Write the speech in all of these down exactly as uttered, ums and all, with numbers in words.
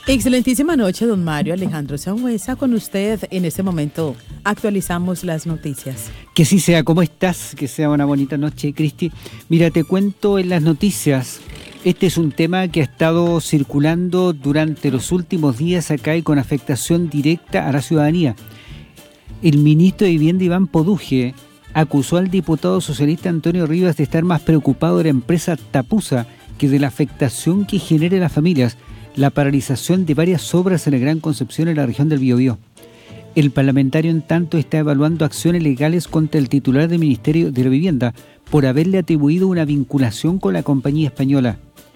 Excelentísima noche, don Mario Alejandro Sangüesa. Con usted en este momento actualizamos las noticias. Que sí sea, ¿cómo estás? Que sea una bonita noche, Cristi. Mira, te cuento en las noticias. Este es un tema que ha estado circulando durante los últimos días acá y con afectación directa a la ciudadanía. El ministro de Vivienda, Iván Poduje, acusó al diputado socialista Antonio Rivas de estar más preocupado de la empresa Tapusa que de la afectación que genere a las familias la paralización de varias obras en la Gran Concepción en la región del Biobío. El parlamentario, en tanto, está evaluando acciones legales contra el titular del Ministerio de la Vivienda por haberle atribuido una vinculación con la compañía española.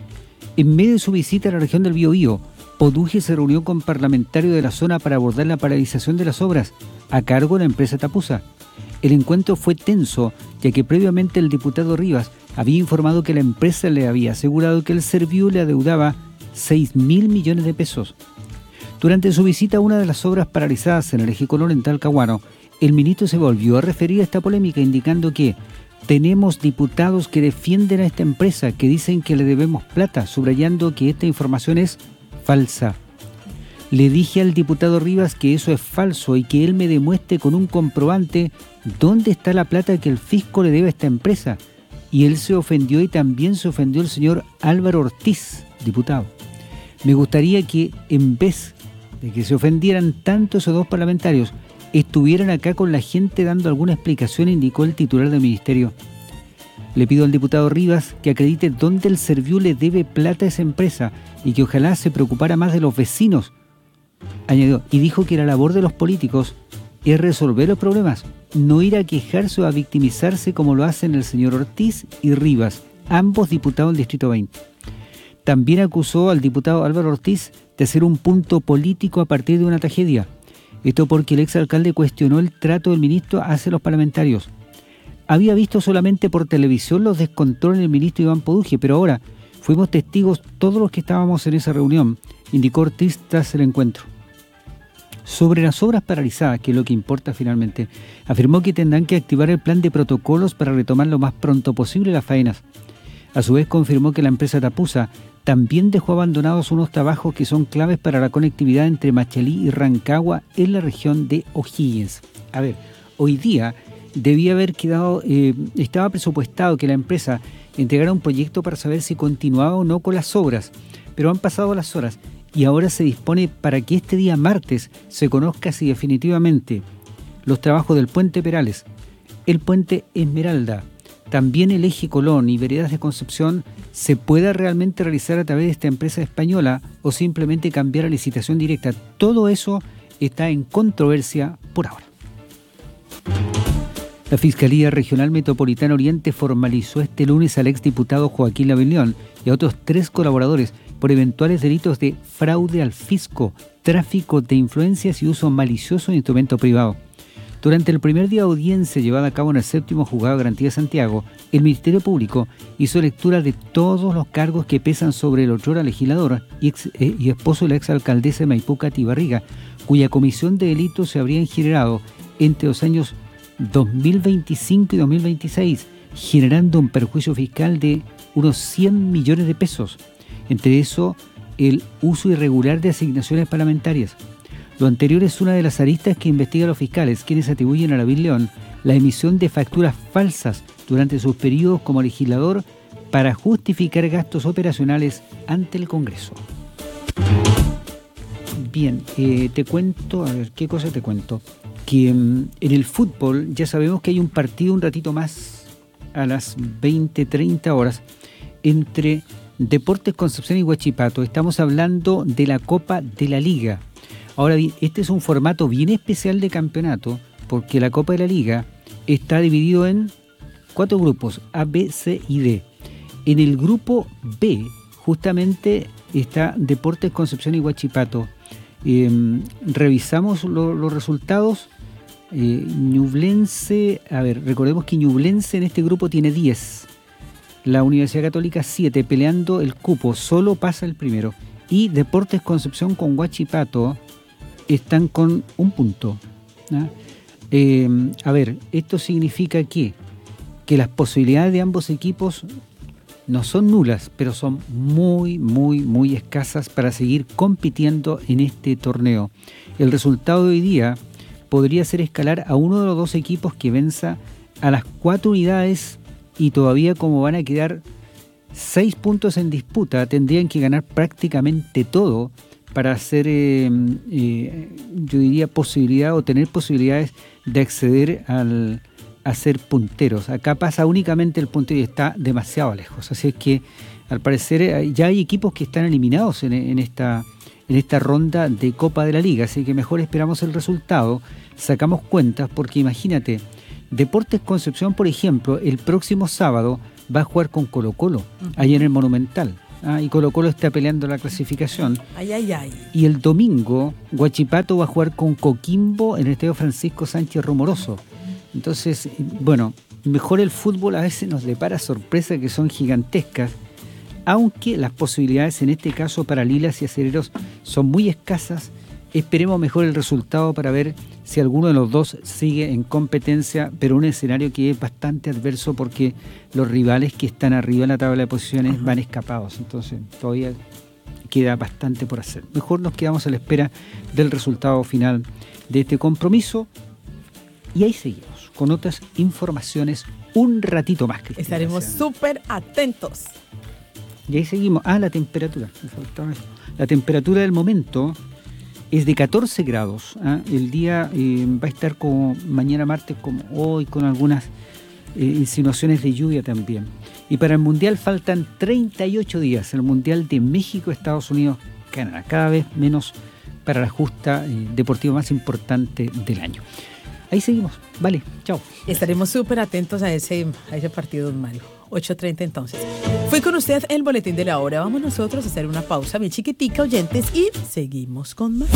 En medio de su visita a la región del Biobío, Poduje se reunió con parlamentarios de la zona para abordar la paralización de las obras a cargo de la empresa Tapusa. El encuentro fue tenso, ya que previamente el diputado Rivas había informado que la empresa le había asegurado que el Serviu le adeudaba seis mil millones de pesos. Durante su visita a una de las obras paralizadas en el eje Colón en Talcahuano, el ministro se volvió a referir a esta polémica indicando que tenemos diputados que defienden a esta empresa, que dicen que le debemos plata, subrayando que esta información es falsa. Le dije al diputado Rivas que eso es falso y que él me demuestre con un comprobante dónde está la plata que el fisco le debe a esta empresa. Y él se ofendió y también se ofendió el señor Álvaro Ortiz, diputado. Me gustaría que en vez de que se ofendieran tanto esos dos parlamentarios, estuvieran acá con la gente dando alguna explicación, indicó el titular del ministerio. Le pido al diputado Rivas que acredite dónde el Serviu le debe plata a esa empresa y que ojalá se preocupara más de los vecinos, añadió, y dijo que la labor de los políticos es resolver los problemas, no ir a quejarse o a victimizarse como lo hacen el señor Ortiz y Rivas, ambos diputados del Distrito veinte. También acusó al diputado Álvaro Ortiz de hacer un punto político a partir de una tragedia. Esto porque el exalcalde cuestionó el trato del ministro hacia los parlamentarios. Había visto solamente por televisión los descontroles del ministro Iván Poduje, pero ahora fuimos testigos todos los que estábamos en esa reunión, indicó Ortiz tras el encuentro. Sobre las obras paralizadas, que es lo que importa finalmente, afirmó que tendrán que activar el plan de protocolos para retomar lo más pronto posible las faenas. A su vez confirmó que la empresa Tapusa también dejó abandonados unos trabajos que son claves para la conectividad entre Machalí y Rancagua en la región de O'Higgins. A ver, hoy día debía haber quedado, eh, estaba presupuestado que la empresa entregara un proyecto para saber si continuaba o no con las obras, pero han pasado las horas y ahora se dispone para que este día martes se conozca si definitivamente los trabajos del puente Perales, el puente Esmeralda, también el eje Colón y veredas de Concepción se pueda realmente realizar a través de esta empresa española o simplemente cambiar a licitación directa. Todo eso está en controversia por ahora. La Fiscalía Regional Metropolitana Oriente formalizó este lunes al exdiputado Joaquín Lavillón y a otros tres colaboradores por eventuales delitos de fraude al fisco, tráfico de influencias y uso malicioso de instrumento privado. Durante el primer día de audiencia llevada a cabo en el séptimo juzgado de Garantía de Santiago, el Ministerio Público hizo lectura de todos los cargos que pesan sobre el otrora legislador y, ex, eh, y esposo de la exalcaldesa de Maipú, Katy Barriga, cuya comisión de delitos se habrían generado entre los años dos mil veinticinco y dos mil veintiséis, generando un perjuicio fiscal de unos cien millones de pesos. Entre eso, el uso irregular de asignaciones parlamentarias. Lo anterior es una de las aristas que investigan los fiscales, quienes atribuyen a Lavín León la emisión de facturas falsas durante sus periodos como legislador para justificar gastos operacionales ante el Congreso. Bien, eh, te cuento, a ver, ¿qué cosa te cuento? Que um, en el fútbol ya sabemos que hay un partido un ratito más a las veinte treinta horas entre Deportes Concepción y Huachipato. Estamos hablando de la Copa de la Liga. Ahora bien, este es un formato bien especial de campeonato porque la Copa de la Liga está dividido en cuatro grupos, A, B, C y D. En el grupo B, justamente, está Deportes Concepción y Huachipato. Eh, revisamos lo, los resultados. Eh, Ñublense, a ver, recordemos que Ñublense en este grupo tiene diez. La Universidad Católica siete, peleando el cupo, solo pasa el primero. Y Deportes Concepción con Huachipato están con un punto. ¿no? Eh, a ver, esto significa que, que las posibilidades de ambos equipos no son nulas, pero son muy, muy, muy escasas para seguir compitiendo en este torneo. El resultado de hoy día podría ser escalar a uno de los dos equipos que venza a las cuatro unidades, y todavía como van a quedar seis puntos en disputa, tendrían que ganar prácticamente todo para hacer, eh, eh, yo diría, posibilidad o tener posibilidades de acceder al, a ser punteros. Acá pasa únicamente el puntero y está demasiado lejos. Así es que, al parecer, ya hay equipos que están eliminados en, en, esta, en esta ronda de Copa de la Liga. Así que mejor esperamos el resultado, sacamos cuentas, porque imagínate, Deportes Concepción, por ejemplo, el próximo sábado va a jugar con Colo-Colo, uh-huh. allá en el Monumental. Ah, y Colo-Colo está peleando la clasificación. Ay, ay, ay. Y el domingo, Huachipato va a jugar con Coquimbo en el Estadio Francisco Sánchez Rumoroso. Entonces, bueno, mejor el fútbol a veces nos depara sorpresas que son gigantescas, aunque las posibilidades en este caso para Lilas y Acereros son muy escasas. Esperemos mejor el resultado para ver si alguno de los dos sigue en competencia, pero un escenario que es bastante adverso porque los rivales que están arriba en la tabla de posiciones uh-huh. van escapados, entonces todavía queda bastante por hacer. Mejor nos quedamos a la espera del resultado final de este compromiso y ahí seguimos con otras informaciones un ratito más. Cristina, estaremos súper atentos. Y ahí seguimos. Ah, la temperatura. Me faltaba eso. La temperatura del momento es de catorce grados. ¿eh? El día eh, va a estar como mañana martes, como hoy, con algunas eh, insinuaciones de lluvia también. Y para el Mundial faltan treinta y ocho días. El Mundial de México, Estados Unidos, Canadá. Cada vez menos para la justa eh, deportiva más importante del año. Ahí seguimos. Vale, chao. Estaremos súper atentos a ese, a ese partido, don Mario. ocho treinta entonces. Fue con usted el boletín de la hora. Vamos nosotros a hacer una pausa bien chiquitica, oyentes, y seguimos con más.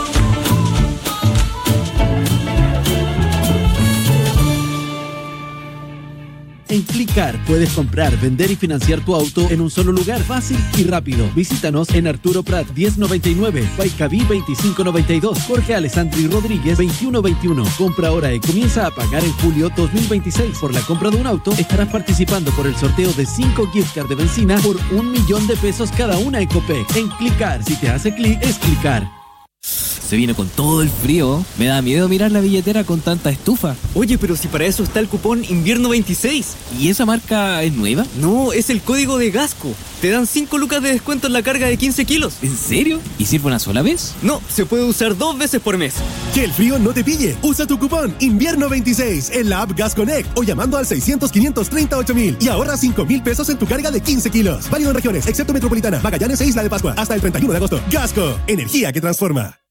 En Clicar puedes comprar, vender y financiar tu auto en un solo lugar, fácil y rápido. Visítanos en Arturo Prat diez noventa y nueve, Guaycaví veinticinco noventa y dos, Jorge Alessandri Rodríguez veintiuno veintiuno. Compra ahora y comienza a pagar en julio dos mil veintiséis. Por la compra de un auto estarás participando por el sorteo de cinco gift cards de benzina por un millón de pesos cada una en Copec. En Clicar, si te hace clic, es Clicar. Se viene con todo el frío. Me da miedo mirar la billetera con tanta estufa. Oye, pero si para eso está el cupón Invierno veintiséis. ¿Y esa marca es nueva? No, es el código de Gasco. Te dan cinco lucas de descuento en la carga de quince kilos. ¿En serio? ¿Y sirve una sola vez? No, se puede usar dos veces por mes. Que el frío no te pille. Usa tu cupón Invierno veintiséis en la app Gas Connect o llamando al seiscientos, quinientos treinta y ocho mil y ahorra cinco mil pesos en tu carga de quince kilos. Válido en regiones, excepto Metropolitana, Magallanes e Isla de Pascua. Hasta el treinta y uno de agosto. Gasco, energía que transforma.